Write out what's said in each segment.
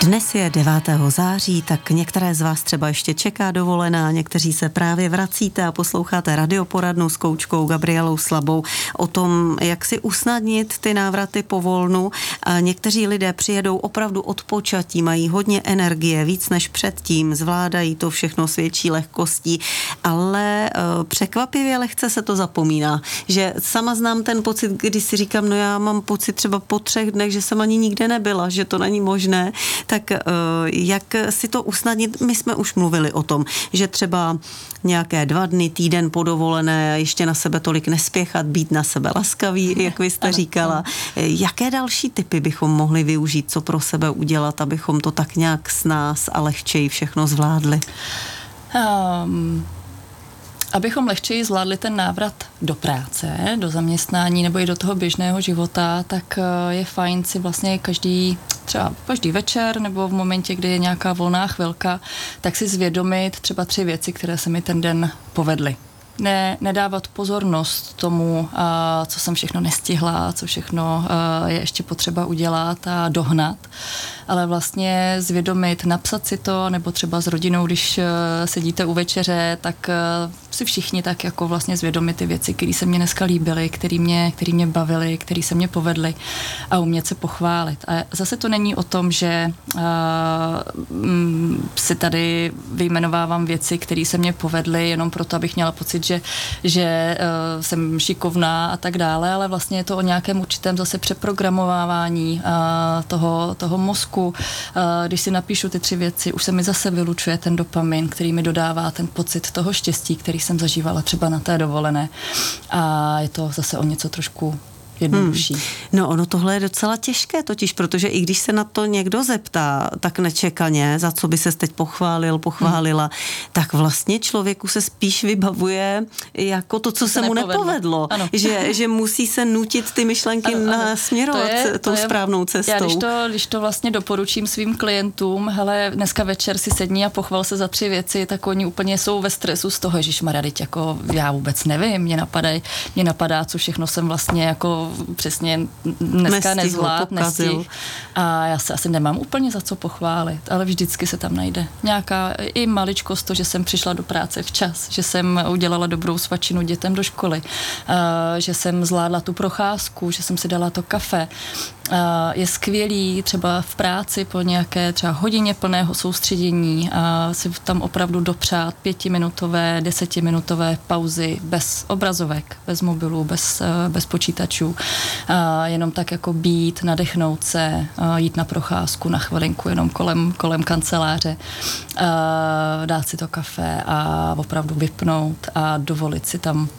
Dnes je 9. září, tak některé z vás třeba ještě čeká dovolená, někteří se právě vracíte a posloucháte radioporadnu s koučkou Gabrielou Slabou o tom, jak si usnadnit ty návraty po volnu. A někteří lidé přijedou opravdu odpočatí, mají hodně energie, víc než předtím, zvládají to všechno s větší lehkostí, ale překvapivě lehce se to zapomíná, že sama znám ten pocit, kdy si říkám, no já mám pocit třeba po 3 dnech, že jsem ani nikde nebyla, že to není možné. Tak jak si to usnadnit? My jsme už mluvili o tom, že třeba nějaké 2 dny, týden po dovolené, ještě na sebe tolik nespěchat, být na sebe laskavý, jak vy jste říkala. Jaké další tipy bychom mohli využít, co pro sebe udělat, abychom to tak nějak s nás a lehčeji všechno zvládli? Abychom lehčeji zvládli ten návrat do práce, do zaměstnání nebo i do toho běžného života, tak je fajn si vlastně každý večer nebo v momentě, kdy je nějaká volná chvilka, tak si zvědomit třeba 3 věci, které se mi ten den povedly. Nedávat pozornost tomu, co jsem všechno nestihla, co všechno je ještě potřeba udělat a dohnat, ale vlastně zvědomit, napsat si to, nebo třeba s rodinou, když sedíte u večeře, tak si všichni tak jako vlastně zvědomit ty věci, které se mně dneska líbily, které mě bavily, které se mně povedly a umět se pochválit. A zase to není o tom, že si tady vyjmenovávám věci, které se mně povedly, jenom proto, abych měla pocit, že jsem šikovná a tak dále, ale vlastně je to o nějakém určitém zase přeprogramovávání toho mozku. Když si napíšu ty 3 věci, už se mi zase vylučuje ten dopamin, který mi dodává ten pocit toho štěstí, který jsem zažívala třeba na té dovolené. A je to zase o něco trošku jednodušší. No ono tohle je docela těžké totiž, protože i když se na to někdo zeptá tak nečekaně, za co by ses teď pochválila, tak vlastně člověku se spíš vybavuje jako to, co se mu nepovedlo. Že musí se nutit ty myšlenky nasměrovat tou správnou cestou. Já když to vlastně doporučím svým klientům, hele, dneska večer si sedni a pochval se za 3 věci, tak oni úplně jsou ve stresu z toho, ježišmarja, teď jako já vůbec nevím, mě napadá, co všechno jsem vlastně jako přesně dneska nestihl. A já se asi nemám úplně za co pochválit, ale vždycky se tam najde nějaká i maličkost, to, že jsem přišla do práce včas, že jsem udělala dobrou svačinu dětem do školy, že jsem zvládla tu procházku, že jsem si dala to kafe. Je skvělý třeba v práci po nějaké třeba hodině plného soustředění si tam opravdu dopřát 5minutové, 10minutové pauzy bez obrazovek, bez mobilů, bez počítačů. Jenom tak jako být, nadechnout se, jít na procházku na chvilinku jenom kolem kanceláře, dát si to kafe a opravdu vypnout a dovolit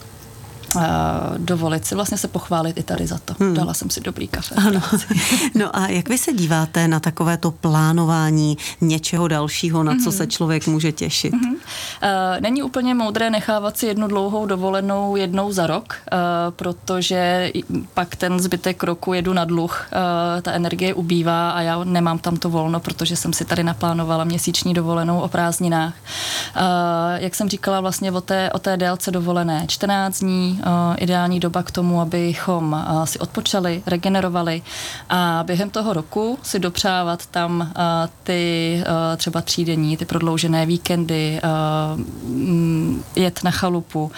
si vlastně se pochválit i tady za to. Dala jsem si dobrý kafe. Ano. No a jak vy se díváte na takovéto plánování něčeho dalšího, na co se člověk může těšit? Není úplně moudré nechávat si jednu dlouhou dovolenou jednou za rok, protože pak ten zbytek roku jedu na dluh, ta energie ubývá a já nemám tam to volno, protože jsem si tady naplánovala měsíční dovolenou o prázdninách. Jak jsem říkala vlastně o té délce dovolené, 14 dní, ideální doba k tomu, abychom si odpočali, regenerovali a během toho roku si dopřávat tam ty třeba 3denní, ty prodloužené víkendy, jet na chalupu.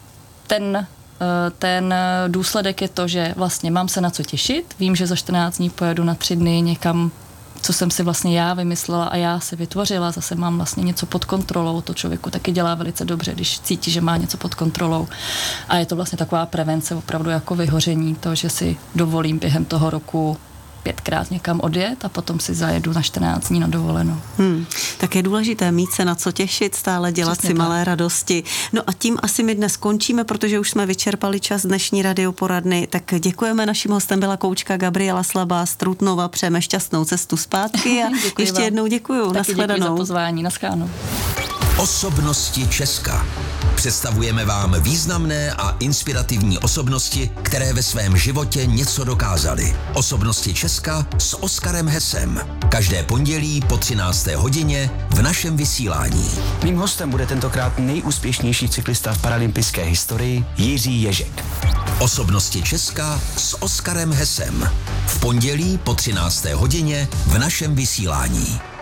Ten důsledek je to, že vlastně mám se na co těšit, vím, že za 14 dní pojedu na 3 dny někam, co jsem si vlastně já vymyslela a já si vytvořila, zase mám vlastně něco pod kontrolou, to člověku taky dělá velice dobře, když cítí, že má něco pod kontrolou a je to vlastně taková prevence opravdu jako vyhoření, to, že si dovolím během toho roku 5krát někam odjet a potom si zajedu na 14 dní na dovolenou. Tak je důležité mít se na co těšit, stále dělat přesně si malé radosti. No a tím asi my dnes končíme, protože už jsme vyčerpali čas dnešní radioporadny. Tak děkujeme, naším hostem byla koučka Gabriela Slabá z Trutnova, přejeme šťastnou cestu zpátky a ještě jednou děkuju. Taky děkuji za pozvání, naschledanou. Osobnosti Česka. Představujeme vám významné a inspirativní osobnosti, které ve svém životě něco dokázaly. Osobnosti Česka s Oskarem Hesem. Každé pondělí po 13. hodině v našem vysílání. Mým hostem bude tentokrát nejúspěšnější cyklista v paralympijské historii Jiří Ježek. Osobnosti Česka s Oskarem Hesem. V pondělí po 13. hodině v našem vysílání.